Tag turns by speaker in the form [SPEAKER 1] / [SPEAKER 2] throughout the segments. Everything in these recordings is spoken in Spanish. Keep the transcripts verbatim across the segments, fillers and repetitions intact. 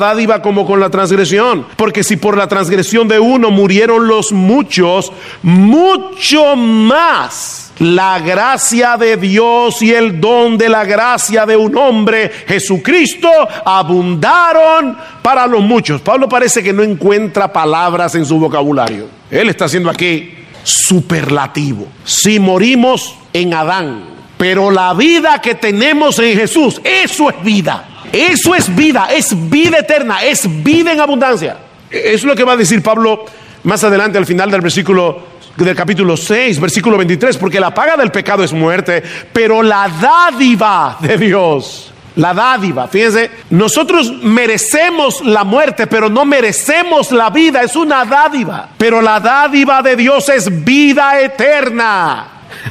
[SPEAKER 1] dádiva como con la transgresión. Porque si por la transgresión de uno murieron los muchos, mucho más la gracia de Dios y el don de la gracia de un hombre, Jesucristo, abundaron para los muchos. Pablo parece que no encuentra palabras en su vocabulario. Él está haciendo aquí superlativo. Si morimos en Adán, pero la vida que tenemos en Jesús, eso es vida. Eso es vida, es vida eterna, es vida en abundancia. Eso es lo que va a decir Pablo más adelante al final del versículo del capítulo seis, versículo veintitrés, porque la paga del pecado es muerte, pero la dádiva de Dios, la dádiva, fíjense, nosotros merecemos la muerte, pero no merecemos la vida, es una dádiva, pero la dádiva de Dios es vida eterna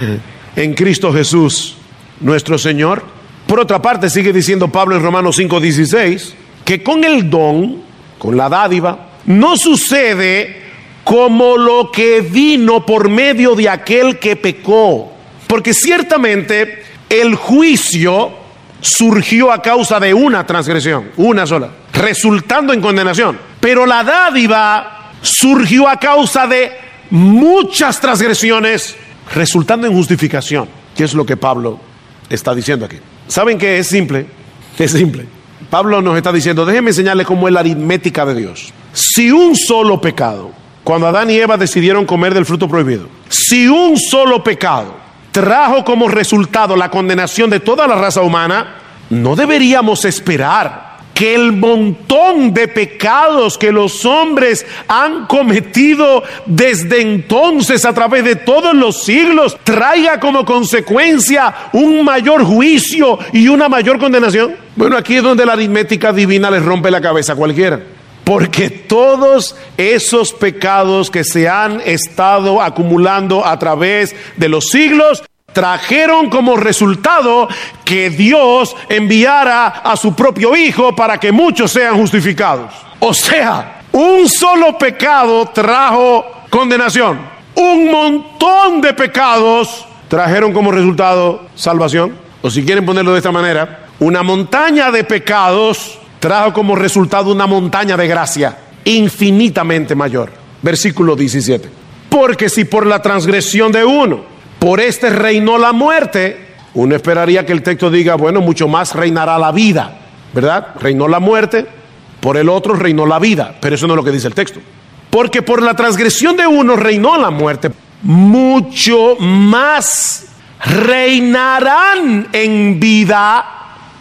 [SPEAKER 1] en Cristo Jesús, nuestro Señor. Por otra parte, sigue diciendo Pablo en Romanos cinco dieciséis, que con el don, con la dádiva, no sucede como lo que vino por medio de aquel que pecó, porque ciertamente el juicio surgió a causa de una transgresión, una sola, resultando en condenación, pero la dádiva surgió a causa de muchas transgresiones, resultando en justificación, que es lo que Pablo está diciendo aquí. ¿Saben qué? Es simple, es simple. Pablo nos está diciendo, déjenme enseñarles cómo es la aritmética de Dios. Si un solo pecado, cuando Adán y Eva decidieron comer del fruto prohibido, si un solo pecado trajo como resultado la condenación de toda la raza humana, no deberíamos esperar que el montón de pecados que los hombres han cometido desde entonces a través de todos los siglos traiga como consecuencia un mayor juicio y una mayor condenación. Bueno, aquí es donde la aritmética divina les rompe la cabeza a cualquiera. Porque todos esos pecados que se han estado acumulando a través de los siglos trajeron como resultado que Dios enviara a su propio Hijo para que muchos sean justificados. O sea, un solo pecado trajo condenación. Un montón de pecados trajeron como resultado salvación. O si quieren ponerlo de esta manera, una montaña de pecados trajo como resultado una montaña de gracia infinitamente mayor. Versículo diecisiete. Porque si por la transgresión de uno, por este reinó la muerte, uno esperaría que el texto diga, bueno, mucho más reinará la vida, ¿verdad? Reinó la muerte, por el otro reinó la vida, pero eso no es lo que dice el texto. Porque por la transgresión de uno reinó la muerte, mucho más reinarán en vida.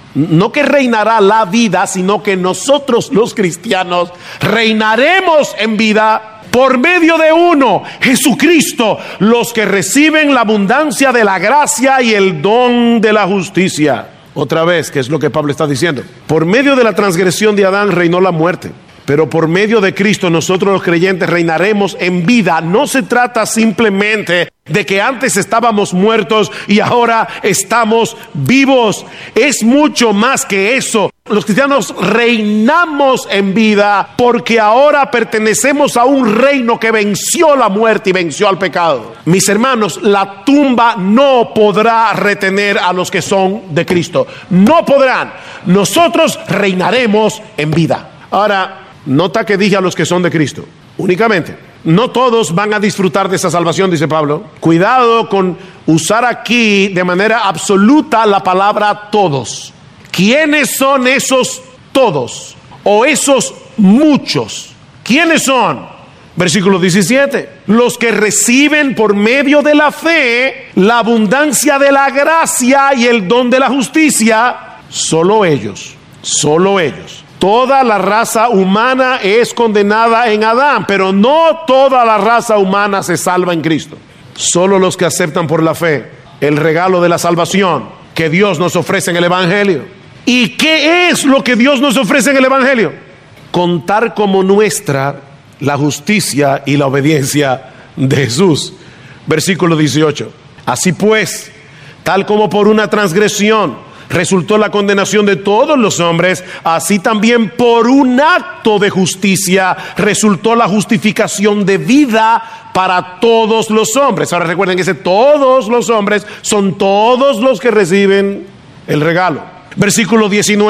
[SPEAKER 1] No que reinará la vida, sino que nosotros los cristianos reinaremos en vida por medio de uno, Jesucristo, los que reciben la abundancia de la gracia y el don de la justicia. Otra vez, ¿qué es lo que Pablo está diciendo? Por medio de la transgresión de Adán reinó la muerte, pero por medio de Cristo nosotros los creyentes reinaremos en vida. No se trata simplemente de que antes estábamos muertos y ahora estamos vivos. Es mucho más que eso. Los cristianos reinamos en vida porque ahora pertenecemos a un reino que venció la muerte y venció al pecado. Mis hermanos, la tumba no podrá retener a los que son de Cristo. No podrán. Nosotros reinaremos en vida. Ahora, nota que dije a los que son de Cristo únicamente. No todos van a disfrutar de esa salvación, dice Pablo. Cuidado con usar aquí de manera absoluta la palabra todos. ¿Quiénes son esos todos? O esos muchos. ¿Quiénes son? Versículo diecisiete. Los que reciben por medio de la fe la abundancia de la gracia y el don de la justicia. Solo ellos. Solo ellos. Toda la raza humana es condenada en Adán, pero no toda la raza humana se salva en Cristo. Solo los que aceptan por la fe el regalo de la salvación que Dios nos ofrece en el Evangelio. ¿Y qué es lo que Dios nos ofrece en el Evangelio? Contar como nuestra la justicia y la obediencia de Jesús. Versículo dieciocho. Así pues, tal como por una transgresión resultó la condenación de todos los hombres, así también por un acto de justicia resultó la justificación de vida para todos los hombres. Ahora recuerden que ese todos los hombres son todos los que reciben el regalo. Versículo diecinueve.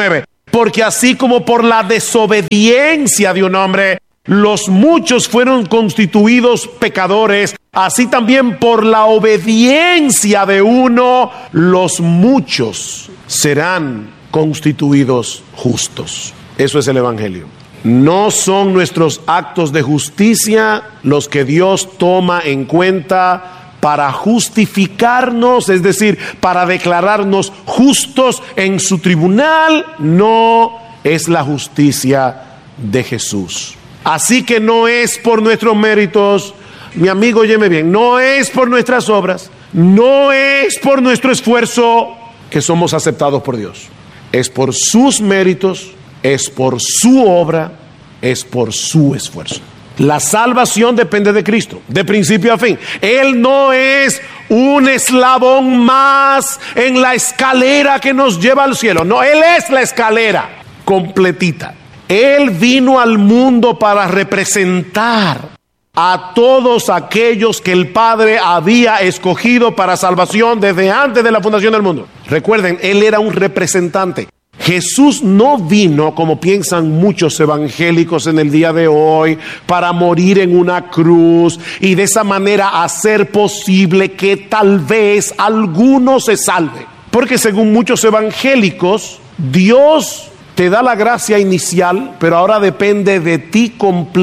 [SPEAKER 1] Porque así como por la desobediencia de un hombre, los muchos fueron constituidos pecadores, así también por la obediencia de uno, los muchos serán constituidos justos. Eso es el Evangelio. No son nuestros actos de justicia los que Dios toma en cuenta para justificarnos, es decir, para declararnos justos en su tribunal. No es la justicia de Jesús. Así que no es por nuestros méritos, mi amigo, óyeme bien, no es por nuestras obras, no es por nuestro esfuerzo que somos aceptados por Dios. Es por sus méritos, es por su obra, es por su esfuerzo. La salvación depende de Cristo, de principio a fin. Él no es un eslabón más en la escalera que nos lleva al cielo. No, Él es la escalera completita. Él vino al mundo para representar a todos aquellos que el Padre había escogido para salvación desde antes de la fundación del mundo. Recuerden, Él era un representante. Jesús no vino, como piensan muchos evangélicos en el día de hoy, para morir en una cruz y de esa manera hacer posible que tal vez alguno se salve. Porque según muchos evangélicos, Dios te da la gracia inicial, pero ahora depende de ti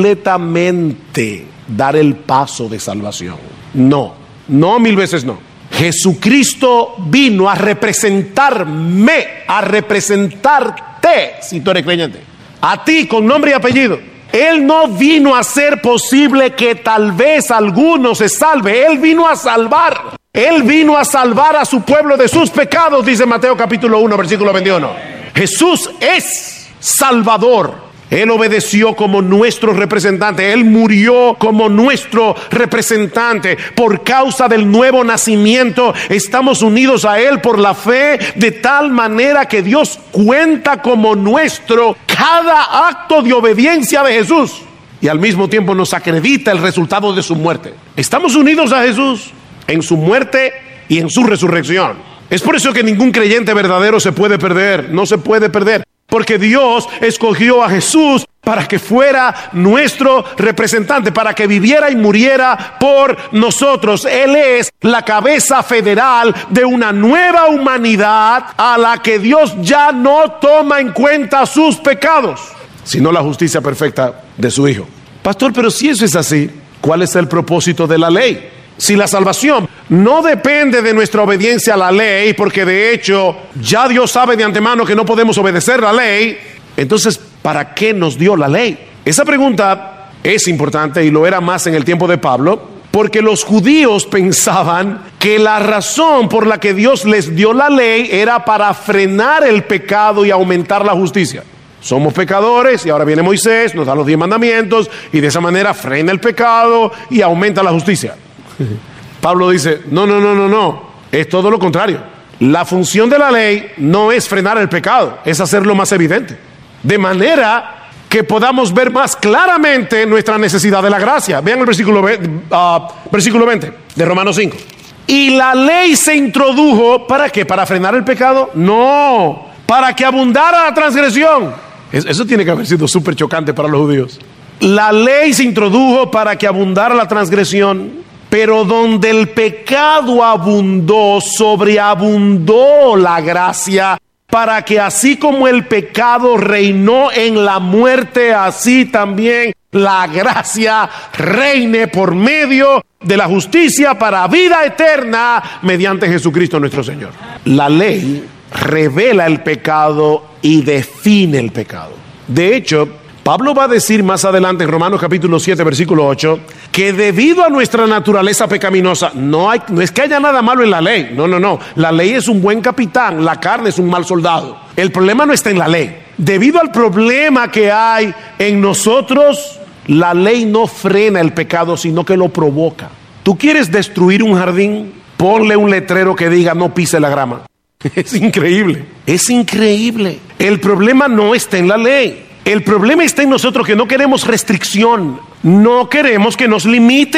[SPEAKER 1] completamente dar el paso de salvación. No, no, mil veces no. Jesucristo vino a representarme, a representarte, si tú eres creyente, a ti con nombre y apellido. Él no vino a hacer posible que tal vez alguno se salve. Él vino a salvar. Él vino a salvar a su pueblo de sus pecados, dice Mateo capítulo uno, versículo veintiuno. Jesús es Salvador. Él obedeció como nuestro representante. Él murió como nuestro representante. Por causa del nuevo nacimiento, estamos unidos a Él por la fe, de tal manera que Dios cuenta como nuestro cada acto de obediencia de Jesús. Y al mismo tiempo nos acredita el resultado de su muerte. Estamos unidos a Jesús en su muerte y en su resurrección. Es por eso que ningún creyente verdadero se puede perder. No se puede perder. Porque Dios escogió a Jesús para que fuera nuestro representante, para que viviera y muriera por nosotros. Él es la cabeza federal de una nueva humanidad a la que Dios ya no toma en cuenta sus pecados, sino la justicia perfecta de su Hijo. Pastor, pero si eso es así, ¿cuál es el propósito de la ley? Si la salvación no depende de nuestra obediencia a la ley, porque de hecho ya Dios sabe de antemano que no podemos obedecer la ley, entonces ¿para qué nos dio la ley? Esa pregunta es importante y lo era más en el tiempo de Pablo, porque los judíos pensaban que la razón por la que Dios les dio la ley era para frenar el pecado y aumentar la justicia. Somos pecadores y ahora viene Moisés, nos da los diez mandamientos y de esa manera frena el pecado y aumenta la justicia. Pablo dice, no, no, no, no, no, es todo lo contrario. La función de la ley no es frenar el pecado, es hacerlo más evidente, de manera que podamos ver más claramente nuestra necesidad de la gracia. Vean el versículo, uh, versículo veinte de Romanos cinco. Y la ley se introdujo, ¿para qué? ¿Para frenar el pecado? No, para que abundara la transgresión. Eso tiene que haber sido súper chocante para los judíos. La ley se introdujo para que abundara la transgresión. Pero donde el pecado abundó, sobreabundó la gracia, para que así como el pecado reinó en la muerte, así también la gracia reine por medio de la justicia para vida eterna mediante Jesucristo nuestro Señor. La ley revela el pecado y define el pecado. De hecho, Pablo va a decir más adelante en Romanos capítulo siete, versículo ocho, que debido a nuestra naturaleza pecaminosa, no, hay, no es que haya nada malo en la ley, no, no, no, la ley es un buen capitán, la carne es un mal soldado. El problema no está en la ley. Debido al problema que hay en nosotros, la ley no frena el pecado, sino que lo provoca. ¿Tú quieres destruir un jardín? Ponle un letrero que diga no pise la grama. Es increíble, es increíble. El problema no está en la ley. El problema está en nosotros, que no queremos restricción, no queremos que nos limiten.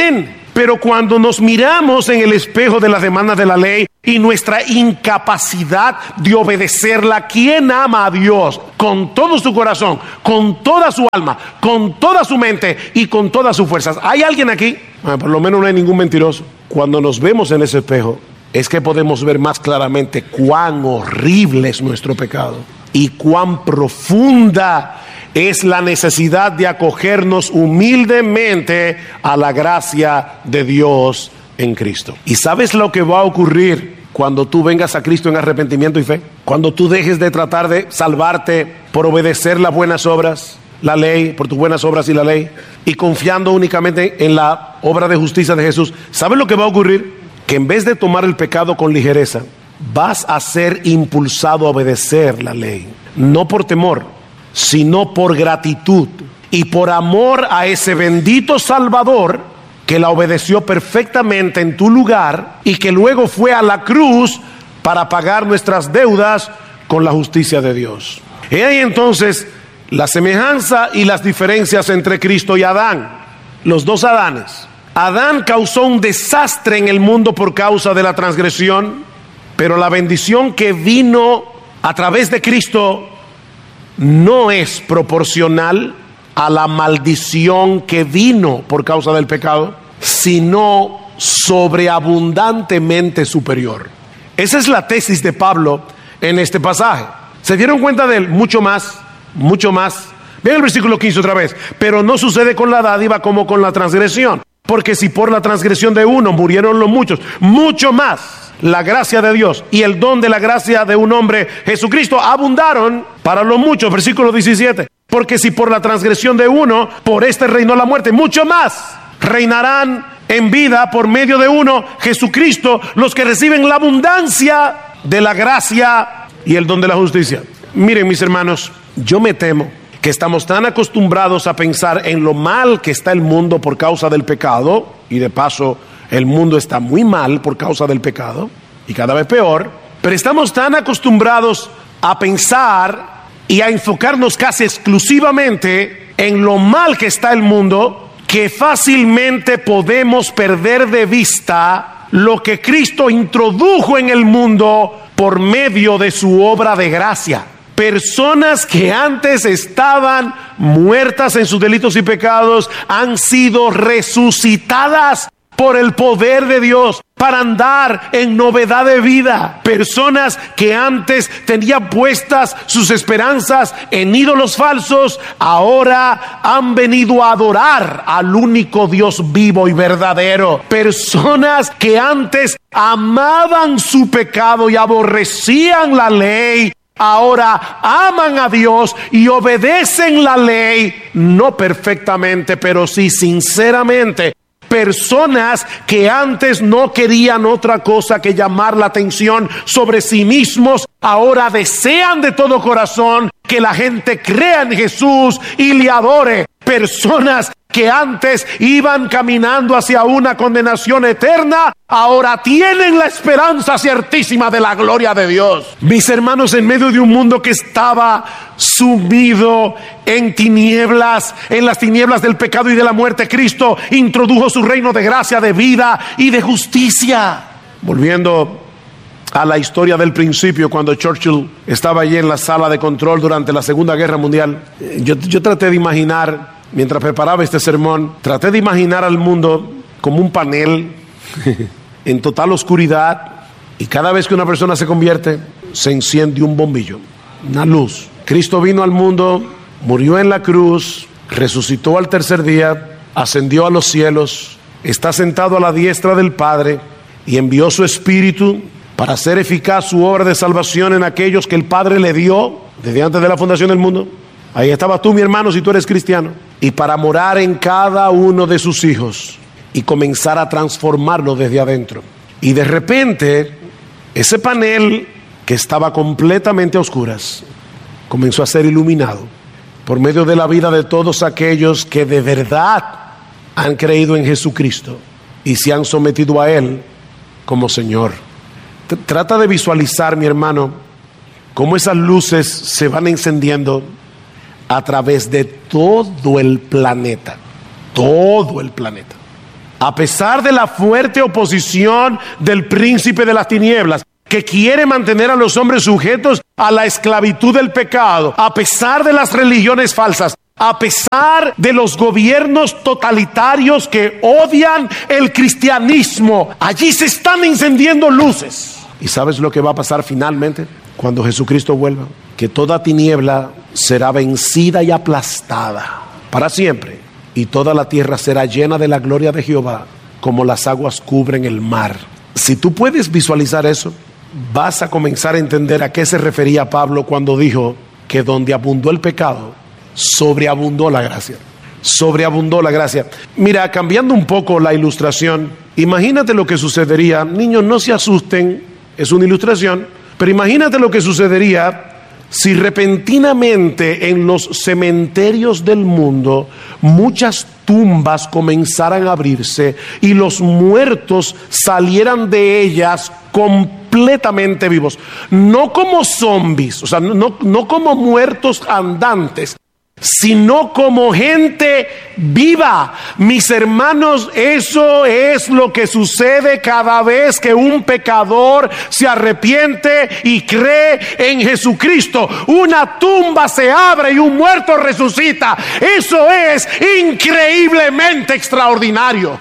[SPEAKER 1] Pero cuando nos miramos en el espejo de las demandas de la ley y nuestra incapacidad de obedecerla, ¿quién ama a Dios con todo su corazón, con toda su alma, con toda su mente y con todas sus fuerzas? ¿Hay alguien aquí? Ah, por lo menos no hay ningún mentiroso. Cuando nos vemos en ese espejo, es que podemos ver más claramente cuán horrible es nuestro pecado y cuán profunda es la necesidad de acogernos humildemente a la gracia de Dios en Cristo. ¿Y sabes lo que va a ocurrir cuando tú vengas a Cristo en arrepentimiento y fe? Cuando tú dejes de tratar de salvarte por obedecer las buenas obras, la ley, por tus buenas obras y la ley, y confiando únicamente en la obra de justicia de Jesús, ¿sabes lo que va a ocurrir? Que en vez de tomar el pecado con ligereza, vas a ser impulsado a obedecer la ley, no por temor, sino por gratitud y por amor a ese bendito Salvador que la obedeció perfectamente en tu lugar y que luego fue a la cruz para pagar nuestras deudas con la justicia de Dios. Y ahí entonces la semejanza y las diferencias entre Cristo y Adán, los dos Adanes. Adán causó un desastre en el mundo por causa de la transgresión, pero la bendición que vino a través de Cristo no es proporcional a la maldición que vino por causa del pecado, sino sobreabundantemente superior. Esa es la tesis de Pablo en este pasaje. ¿Se dieron cuenta de él? Mucho más, mucho más. Vean el versículo quince otra vez. Pero no sucede con la dádiva como con la transgresión. Porque si por la transgresión de uno murieron los muchos, mucho más la gracia de Dios y el don de la gracia de un hombre, Jesucristo, abundaron para los muchos. Versículo diecisiete. Porque si por la transgresión de uno, por este reinó la muerte, mucho más reinarán en vida por medio de uno, Jesucristo, los que reciben la abundancia de la gracia y el don de la justicia. Miren, mis hermanos, yo me temo que estamos tan acostumbrados a pensar en lo mal que está el mundo por causa del pecado, y de paso el mundo está muy mal por causa del pecado y cada vez peor, pero estamos tan acostumbrados a pensar y a enfocarnos casi exclusivamente en lo mal que está el mundo, que fácilmente podemos perder de vista lo que Cristo introdujo en el mundo por medio de su obra de gracia. Personas que antes estaban muertas en sus delitos y pecados han sido resucitadas por el poder de Dios para andar en novedad de vida. Personas que antes tenían puestas sus esperanzas en ídolos falsos, ahora han venido a adorar al único Dios vivo y verdadero. Personas que antes amaban su pecado y aborrecían la ley, ahora aman a Dios y obedecen la ley, no perfectamente, pero sí sinceramente. Personas que antes no querían otra cosa que llamar la atención sobre sí mismos, ahora desean de todo corazón que la gente crea en Jesús y le adore. Personas que antes iban caminando hacia una condenación eterna, ahora tienen la esperanza ciertísima de la gloria de Dios. Mis hermanos, en medio de un mundo que estaba sumido en tinieblas, en las tinieblas del pecado y de la muerte, Cristo introdujo su reino de gracia, de vida y de justicia. Volviendo a la historia del principio, cuando Churchill estaba allí en la sala de control durante la Segunda Guerra Mundial, yo, yo traté de imaginar, mientras preparaba este sermón, traté de imaginar al mundo como un panel en total oscuridad, y cada vez que una persona se convierte, se enciende un bombillo, una luz. Cristo vino al mundo, murió en la cruz, resucitó al tercer día, ascendió a los cielos, está sentado a la diestra del Padre y envió su Espíritu para hacer eficaz su obra de salvación en aquellos que el Padre le dio desde antes de la fundación del mundo. Ahí estabas tú, mi hermano, si tú eres cristiano. Y para morar en cada uno de sus hijos y comenzar a transformarlo desde adentro. Y de repente, ese panel que estaba completamente a oscuras comenzó a ser iluminado por medio de la vida de todos aquellos que de verdad han creído en Jesucristo y se han sometido a Él como Señor. Trata de visualizar, mi hermano, cómo esas luces se van encendiendo a través de todo el planeta, todo el planeta. A pesar de la fuerte oposición del príncipe de las tinieblas, que quiere mantener a los hombres sujetos a la esclavitud del pecado, a pesar de las religiones falsas, a pesar de los gobiernos totalitarios que odian el cristianismo, allí se están encendiendo luces. ¿Y sabes lo que va a pasar finalmente? Cuando Jesucristo vuelva, que toda tiniebla será vencida y aplastada para siempre, y toda la tierra será llena de la gloria de Jehová, como las aguas cubren el mar. Si tú puedes visualizar eso, vas a comenzar a entender a qué se refería Pablo cuando dijo que donde abundó el pecado, sobreabundó la gracia. Sobreabundó la gracia. Mira, cambiando un poco la ilustración, imagínate lo que sucedería. Niños, no se asusten, es una ilustración, pero imagínate lo que sucedería si repentinamente en los cementerios del mundo muchas tumbas comenzaran a abrirse y los muertos salieran de ellas completamente vivos. No como zombies, o sea, no, no como muertos andantes, sino como gente viva. Mis hermanos, eso es lo que sucede cada vez que un pecador se arrepiente y cree en Jesucristo. Una tumba se abre y un muerto resucita. Eso es increíblemente extraordinario.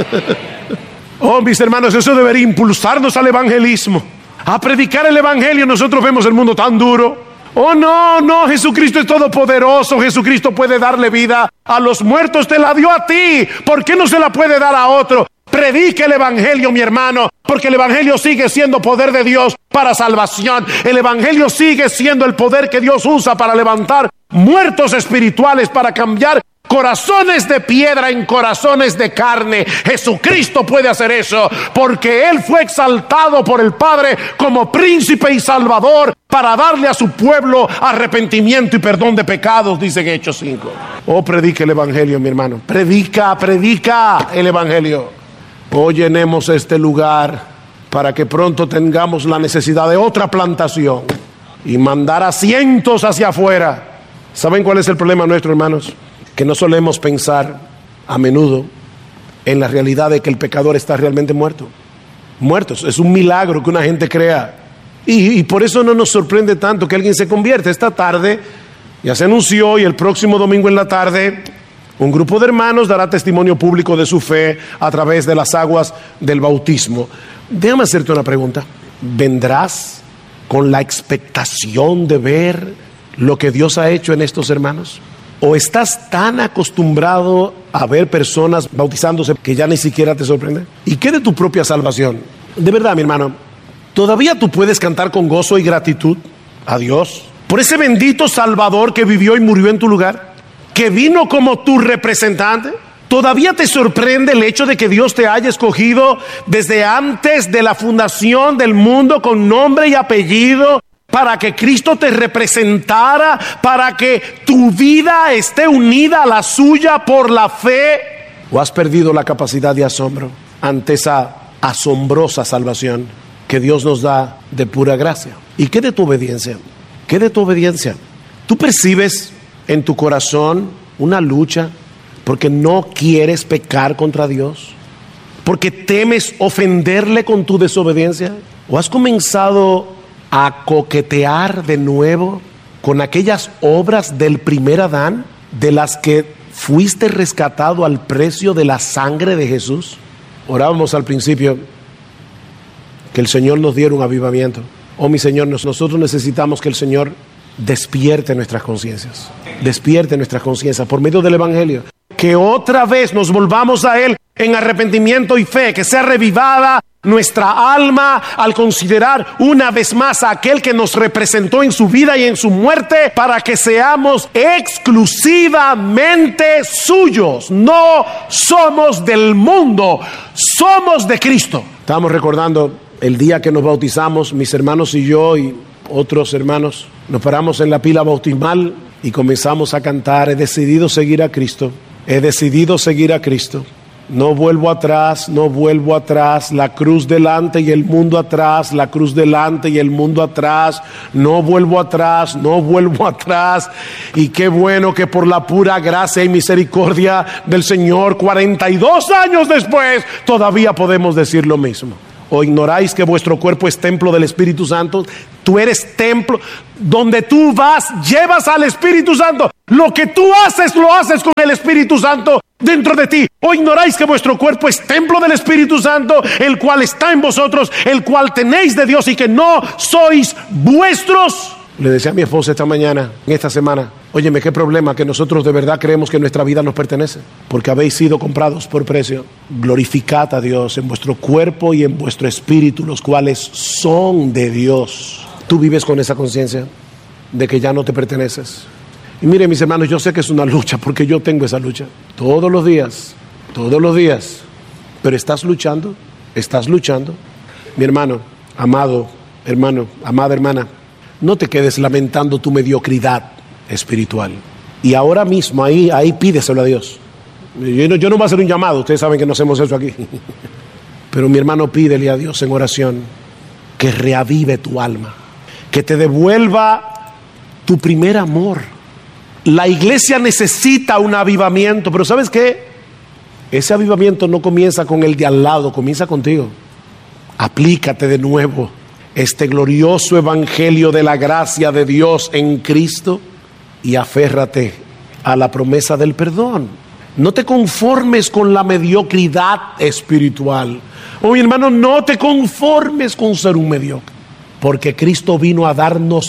[SPEAKER 1] Oh, mis hermanos, eso debería impulsarnos al evangelismo, a predicar el evangelio. Nosotros vemos el mundo tan duro. Oh, no, no, Jesucristo es todopoderoso. Jesucristo puede darle vida a los muertos. Te la dio a ti. ¿Por qué no se la puede dar a otro? Predique el evangelio, mi hermano, porque el evangelio sigue siendo poder de Dios para salvación. El evangelio sigue siendo el poder que Dios usa para levantar muertos espirituales, para cambiar corazones de piedra en corazones de carne. Jesucristo puede hacer eso, porque Él fue exaltado por el Padre como príncipe y salvador para darle a su pueblo arrepentimiento y perdón de pecados, dice en Hechos cinco. Oh, predica el evangelio, mi hermano. Predica, predica el evangelio. Oh, llenemos este lugar para que pronto tengamos la necesidad de otra plantación y mandar a cientos hacia afuera. ¿Saben cuál es el problema nuestro, hermanos? Que no solemos pensar a menudo en la realidad de que el pecador está realmente muerto. Muertos. Es un milagro que una gente crea. Y, y por eso no nos sorprende tanto que alguien se convierta. Esta tarde ya se anunció, y el próximo domingo en la tarde un grupo de hermanos dará testimonio público de su fe a través de las aguas del bautismo. Déjame hacerte una pregunta. ¿Vendrás con la expectación de ver lo que Dios ha hecho en estos hermanos? ¿O estás tan acostumbrado a ver personas bautizándose que ya ni siquiera te sorprende? ¿Y qué de tu propia salvación? De verdad, mi hermano, ¿todavía tú puedes cantar con gozo y gratitud a Dios por ese bendito Salvador que vivió y murió en tu lugar, que vino como tu representante? ¿Todavía te sorprende el hecho de que Dios te haya escogido desde antes de la fundación del mundo con nombre y apellido, para que Cristo te representara, para que tu vida esté unida a la suya por la fe? ¿O has perdido la capacidad de asombro ante esa asombrosa salvación que Dios nos da de pura gracia? ¿Y qué de tu obediencia? ¿Qué de tu obediencia? ¿Tú percibes en tu corazón una lucha porque no quieres pecar contra Dios? ¿Porque temes ofenderle con tu desobediencia? ¿O has comenzado a coquetear de nuevo con aquellas obras del primer Adán, de las que fuiste rescatado al precio de la sangre de Jesús? Orábamos al principio que el Señor nos diera un avivamiento. Oh, mi Señor, nosotros necesitamos que el Señor despierte nuestras conciencias, despierte nuestras conciencias por medio del evangelio, que otra vez nos volvamos a Él en arrepentimiento y fe, que sea revivada nuestra alma al considerar una vez más a aquel que nos representó en su vida y en su muerte, para que seamos exclusivamente suyos. No somos del mundo, somos de Cristo. Estamos recordando el día que nos bautizamos, mis hermanos y yo y otros hermanos, nos paramos en la pila bautismal y comenzamos a cantar: he decidido seguir a Cristo, he decidido seguir a Cristo. No vuelvo atrás, no vuelvo atrás, la cruz delante y el mundo atrás, la cruz delante y el mundo atrás, no vuelvo atrás, no vuelvo atrás. Y qué bueno que por la pura gracia y misericordia del Señor, cuarenta y dos años después, todavía podemos decir lo mismo. ¿O ignoráis que vuestro cuerpo es templo del Espíritu Santo? Tú eres templo, donde tú vas, llevas al Espíritu Santo. Lo que tú haces, lo haces con el Espíritu Santo dentro de ti. ¿O ignoráis que vuestro cuerpo es templo del Espíritu Santo, el cual está en vosotros, el cual tenéis de Dios y que no sois vuestros? Le decía a mi esposa esta mañana, en esta semana, óyeme, qué problema que nosotros de verdad creemos que nuestra vida nos pertenece, porque habéis sido comprados por precio. Glorificad a Dios en vuestro cuerpo y en vuestro espíritu, los cuales son de Dios. Tú vives con esa conciencia de que ya no te perteneces. Y miren, mis hermanos, yo sé que es una lucha, porque yo tengo esa lucha todos los días, todos los días. Pero estás luchando, estás luchando. Mi hermano, amado hermano, amada hermana, no te quedes lamentando tu mediocridad espiritual. Y ahora mismo ahí, ahí pídeselo a Dios. Yo no, yo no voy a hacer un llamado, ustedes saben que no hacemos eso aquí. Pero mi hermano, pídele a Dios en oración que reavive tu alma, que te devuelva tu primer amor. La iglesia necesita un avivamiento, pero ¿sabes qué? Ese avivamiento no comienza con el de al lado, comienza contigo. Aplícate de nuevo este glorioso evangelio de la gracia de Dios en Cristo y aférrate a la promesa del perdón. No te conformes con la mediocridad espiritual. Oh, mi hermano, no te conformes con ser un mediocre, porque Cristo vino a darnos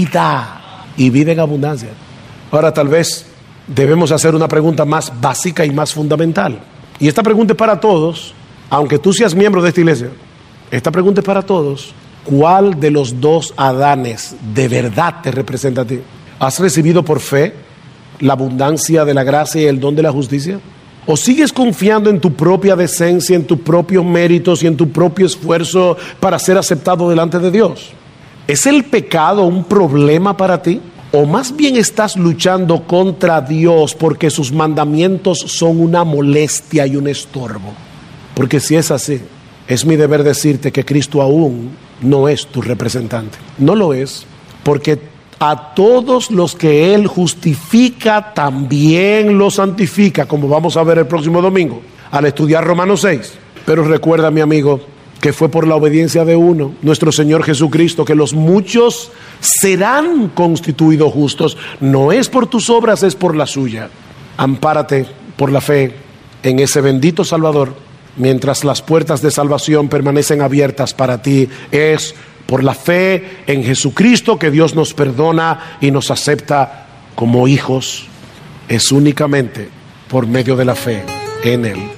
[SPEAKER 1] vida y vida en abundancia. Ahora tal vez debemos hacer una pregunta más básica y más fundamental. Y esta pregunta es para todos, aunque tú seas miembro de esta iglesia. Esta pregunta es para todos. ¿Cuál de los dos Adanes de verdad te representa a ti? ¿Has recibido por fe la abundancia de la gracia y el don de la justicia? ¿O sigues confiando en tu propia decencia, en tus propios méritos y en tu propio esfuerzo para ser aceptado delante de Dios? ¿Es el pecado un problema para ti? ¿O más bien estás luchando contra Dios porque sus mandamientos son una molestia y un estorbo? Porque si es así, es mi deber decirte que Cristo aún no es tu representante. No lo es, porque a todos los que Él justifica, también los santifica, como vamos a ver el próximo domingo, al estudiar Romanos seis. Pero recuerda, mi amigo, que fue por la obediencia de uno, nuestro Señor Jesucristo, que los muchos serán constituidos justos. No es por tus obras, es por la suya. Ampárate por la fe en ese bendito Salvador, mientras las puertas de salvación permanecen abiertas para ti. Es por la fe en Jesucristo que Dios nos perdona y nos acepta como hijos. Es únicamente por medio de la fe en Él.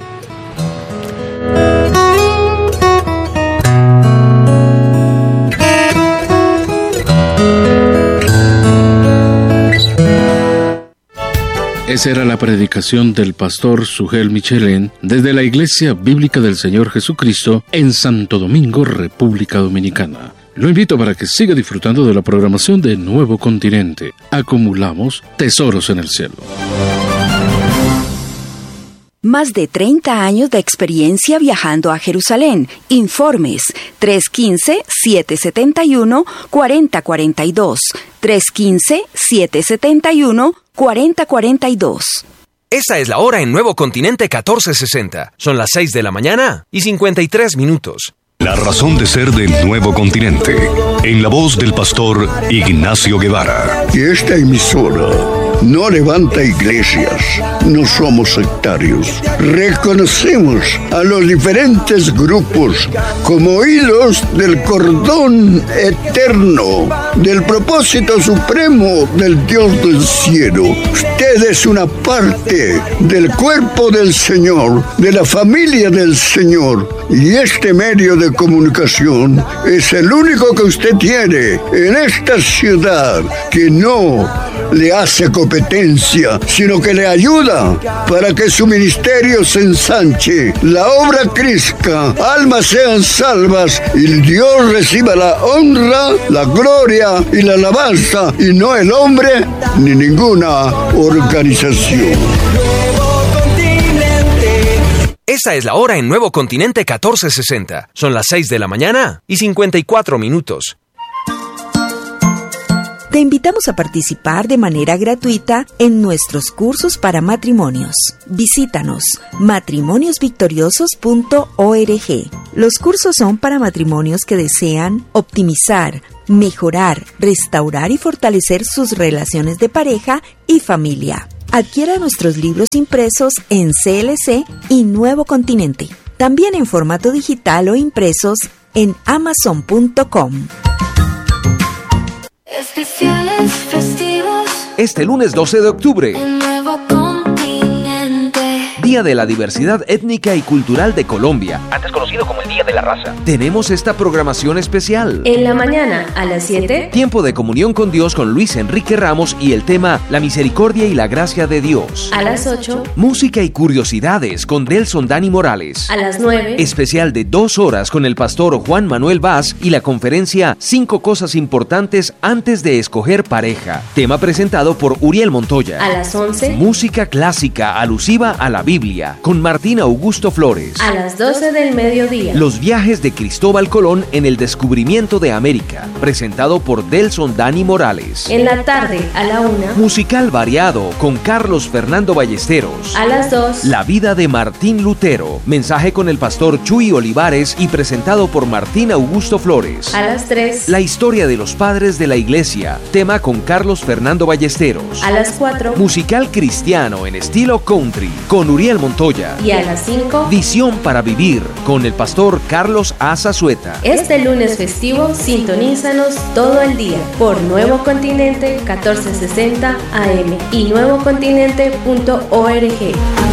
[SPEAKER 2] Esa era la predicación del pastor Sugel Michelén desde la Iglesia Bíblica del Señor Jesucristo en Santo Domingo, República Dominicana. Lo invito para que siga disfrutando de la programación de Nuevo Continente. Acumulamos tesoros en el cielo.
[SPEAKER 3] Más de treinta años de experiencia viajando a Jerusalén. Informes tres uno cinco, siete siete uno, cuatro cero cuatro dos. tres uno cinco, siete siete uno, cuatro cero cuatro dos.
[SPEAKER 4] Esa es la hora en Nuevo Continente catorce sesenta. Son las seis de la mañana y cincuenta y tres minutos.
[SPEAKER 5] La razón de ser del Nuevo Continente, en la voz del pastor Ignacio Guevara.
[SPEAKER 6] Y esta emisora no levanta iglesias, no somos sectarios. Reconocemos a los diferentes grupos como hilos del cordón eterno, del propósito supremo del Dios del cielo. Usted es una parte del cuerpo del Señor, de la familia del Señor. Y este medio de comunicación es el único que usted tiene en esta ciudad que no le hace competencia, sino que le ayuda para que su ministerio se ensanche, la obra crezca, almas sean salvas y Dios reciba la honra, la gloria y la alabanza, y no el hombre ni ninguna organización.
[SPEAKER 4] Esa es la hora en Nuevo Continente catorce sesenta. Son las seis de la mañana y cincuenta y cuatro minutos.
[SPEAKER 3] Te invitamos a participar de manera gratuita en nuestros cursos para matrimonios. Visítanos matrimonios victoriosos punto org. Los cursos son para matrimonios que desean optimizar, mejorar, restaurar y fortalecer sus relaciones de pareja y familia. Adquiera nuestros libros impresos en C L C y Nuevo Continente. También en formato digital o impresos en amazon punto com.
[SPEAKER 7] Especiales festivos.
[SPEAKER 4] Este lunes doce de octubre.
[SPEAKER 7] En Nuevo Continente.
[SPEAKER 4] Día de la Diversidad Étnica y Cultural de Colombia, antes conocido como el Día de la Raza. Tenemos esta programación especial.
[SPEAKER 8] En la mañana, a las siete.
[SPEAKER 4] Tiempo de comunión con Dios con Luis Enrique Ramos y el tema La misericordia y la gracia de Dios.
[SPEAKER 8] A las ocho.
[SPEAKER 4] Música y curiosidades con Delson Dani Morales.
[SPEAKER 8] A las nueve.
[SPEAKER 4] Especial de dos horas con el pastor Juan Manuel Vaz y la conferencia Cinco cosas importantes antes de escoger pareja. Tema presentado por Uriel Montoya.
[SPEAKER 8] A las once.
[SPEAKER 4] Música clásica alusiva a la Biblia con Martín Augusto Flores.
[SPEAKER 8] A las doce del mediodía.
[SPEAKER 4] Los viajes de Cristóbal Colón en el descubrimiento de América, presentado por Delson Dani Morales.
[SPEAKER 8] En la tarde, a la una.
[SPEAKER 4] Musical variado con Carlos Fernando Ballesteros.
[SPEAKER 8] A las dos.
[SPEAKER 4] La vida de Martín Lutero, mensaje con el pastor Chuy Olivares y presentado por Martín Augusto Flores.
[SPEAKER 8] A las tres.
[SPEAKER 4] La historia de los padres de la iglesia, tema con Carlos Fernando Ballesteros.
[SPEAKER 8] A las cuatro.
[SPEAKER 4] Musical cristiano en estilo country con Uriel Montoya.
[SPEAKER 8] Y a las cinco.
[SPEAKER 4] Visión para vivir con el pastor Carlos Azazueta.
[SPEAKER 8] Este lunes festivo, sintonízanos todo el día por Nuevo Continente catorce sesenta A M y nuevo continente punto org.